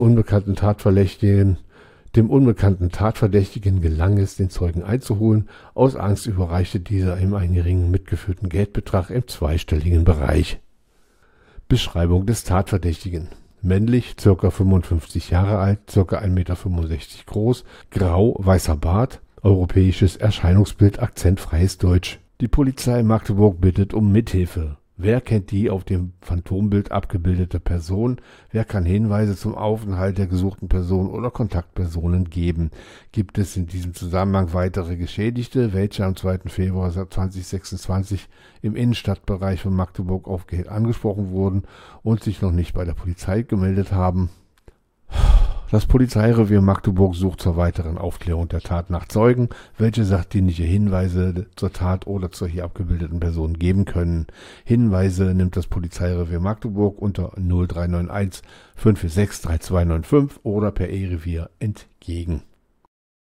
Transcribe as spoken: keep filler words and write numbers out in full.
unbekannten Tatverdächtigen. Dem unbekannten Tatverdächtigen gelang es, den Zeugen einzuholen. Aus Angst überreichte dieser ihm einen geringen mitgeführten Geldbetrag im zweistelligen Bereich. Beschreibung des Tatverdächtigen: männlich, ca. fünfundfünfzig Jahre alt, ca. ein Meter fünfundsechzig groß, grau, weißer Bart, europäisches Erscheinungsbild, akzentfreies Deutsch. Die Polizei Magdeburg bittet um Mithilfe. Wer kennt die auf dem Phantombild abgebildete Person? Wer kann Hinweise zum Aufenthalt der gesuchten Person oder Kontaktpersonen geben? Gibt es in diesem Zusammenhang weitere Geschädigte, welche am zweiten Februar zweitausendsechsundzwanzig im Innenstadtbereich von Magdeburg auf Geld angesprochen wurden und sich noch nicht bei der Polizei gemeldet haben? Das Polizeirevier Magdeburg sucht zur weiteren Aufklärung der Tat nach Zeugen, welche sachdienliche Hinweise zur Tat oder zur hier abgebildeten Person geben können. Hinweise nimmt das Polizeirevier Magdeburg unter null drei neun eins fünf vier sechs drei zwei neun fünf oder per E-Revier entgegen.